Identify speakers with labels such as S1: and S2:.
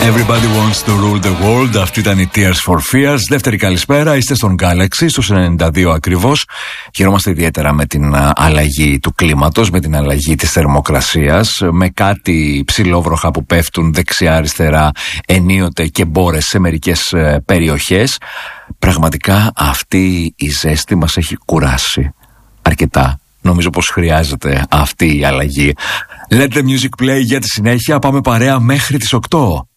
S1: Everybody wants to rule the world. Αυτή ήταν η Tears for Fears. Δεύτερη καλησπέρα, είστε στον Galaxy, στους 92 ακριβώς. Χαιρόμαστε ιδιαίτερα με την αλλαγή του κλίματος, με την αλλαγή της θερμοκρασίας, με κάτι ψηλόβροχα που πέφτουν δεξιά-αριστερά ενίοτε και μπόρες σε μερικές περιοχές. Πραγματικά αυτή η ζέστη μας έχει κουράσει αρκετά. Νομίζω πως χρειάζεται αυτή η αλλαγή. Let the music play για τη συνέχεια. Πάμε παρέα μέχρι τις 8.